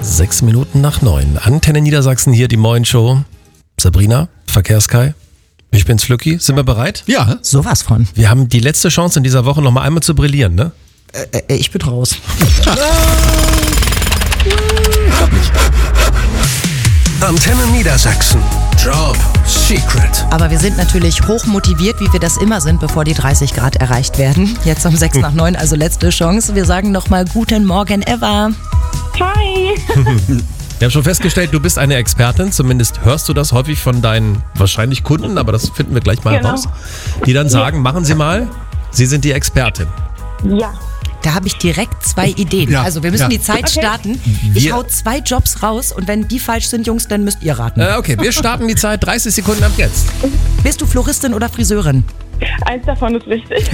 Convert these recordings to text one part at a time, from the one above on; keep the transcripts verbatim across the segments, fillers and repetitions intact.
Sechs Minuten nach neun. Antenne Niedersachsen, hier die Moin Show. Sabrina, Verkehrskai. Ich bin's, Flücki. Sind wir bereit? Ja. Sowas von. Wir haben die letzte Chance in dieser Woche noch mal einmal zu brillieren, ne? Äh, äh, ich bin raus. Antenne Niedersachsen. Job Secret. Aber wir sind natürlich hoch motiviert, wie wir das immer sind, bevor die dreißig Grad erreicht werden. Jetzt um sechs nach neun, also letzte Chance. Wir sagen nochmal guten Morgen, Eva. Hi. Wir haben schon festgestellt, du bist eine Expertin. Zumindest hörst du das häufig von deinen wahrscheinlich Kunden, aber das finden wir gleich mal Genau. raus. Die dann sagen, machen Sie mal, Sie sind die Expertin. Ja. Da habe ich direkt zwei Ideen. Ja, Also wir müssen ja. die Zeit Okay. starten. Ich Wir- hau zwei Jobs raus und wenn die falsch sind, Jungs, dann müsst ihr raten. Äh, okay, wir starten die Zeit. dreißig Sekunden ab jetzt. Bist du Floristin oder Friseurin? Eins davon ist richtig.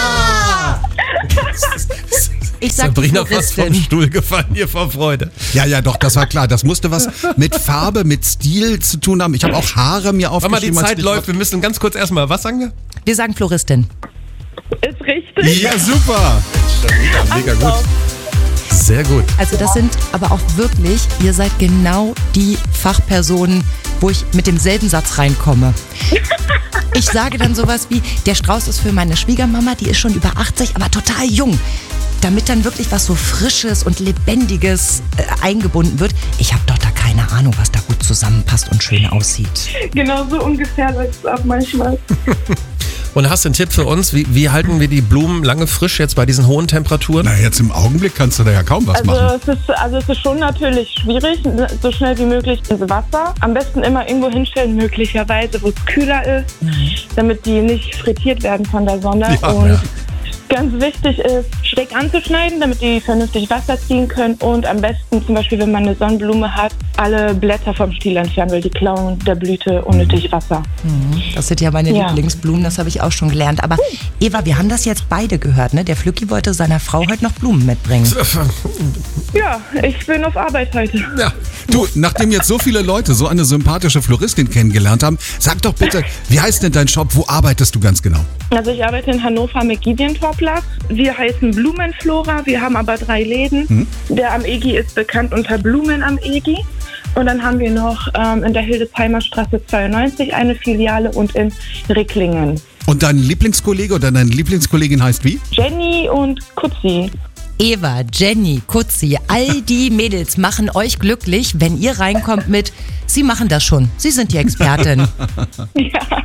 Ich sag Sabrina fast vom Floristin. Stuhl gefallen hier vor Freude. Ja, ja, doch, das war klar. Das musste was mit Farbe, mit Stil zu tun haben. Ich habe auch Haare mir Warte mal, die aufgeschrieben. als Zeit Stichwort. läuft. Wir müssen ganz kurz erstmal, was sagen wir? Wir sagen Floristin. Ist richtig. Ja, super. Mega gut. Sehr gut. Also das sind aber auch wirklich, ihr seid genau die Fachpersonen, wo ich mit demselben Satz reinkomme. Ich sage dann sowas wie, der Strauß ist für meine Schwiegermama, die ist schon über achtzig, aber total jung. Damit dann wirklich was so Frisches und Lebendiges äh, eingebunden wird. Ich habe doch da keine Ahnung, was da gut zusammenpasst und schön aussieht. Genau so ungefähr läuft es ab manchmal. Und hast du einen Tipp für uns? Wie, wie halten wir die Blumen lange frisch jetzt bei diesen hohen Temperaturen? Na, jetzt im Augenblick kannst du da ja kaum was Also machen. es, ist, also es ist schon natürlich schwierig, so schnell wie möglich ins Wasser. Am besten immer irgendwo hinstellen, möglicherweise, wo es kühler ist, damit die nicht frittiert werden von der Sonne. Ja, und ja. ganz wichtig ist, schräg anzuschneiden, damit die vernünftig Wasser ziehen können. Und am besten zum Beispiel, wenn man eine Sonnenblume hat, alle Blätter vom Stiel entfernen, weil die klauen der Blüte unnötig Wasser. Das sind ja meine Ja. Lieblingsblumen, das habe ich auch schon gelernt. Aber Eva, wir haben das jetzt beide gehört, ne? Der Flücki wollte seiner Frau heute noch Blumen mitbringen. Ja, ich bin auf Arbeit heute. Ja. Du, nachdem jetzt so viele Leute so eine sympathische Floristin kennengelernt haben, sag doch bitte, wie heißt denn dein Shop? Wo arbeitest du ganz genau? Also ich arbeite in Hannover am Ägidientorplatz. Wir heißen Blumenflora, wir haben aber drei Läden. Der am Egi ist bekannt unter Blumen am Egi. Und dann haben wir noch ähm, in der Hildesheimer Straße zweiundneunzig eine Filiale und in Ricklingen. Und dein Lieblingskollege oder deine Lieblingskollegin heißt wie? Jenny und Kutzi. Eva, Jenny, Kutzi, all die Mädels machen euch glücklich, wenn ihr reinkommt mit, sie machen das schon, sie sind die Expertin. Ja,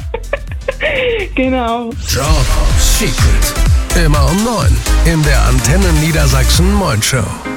genau. Job Secret. Immer um neun in der Antenne Niedersachsen Moin Show.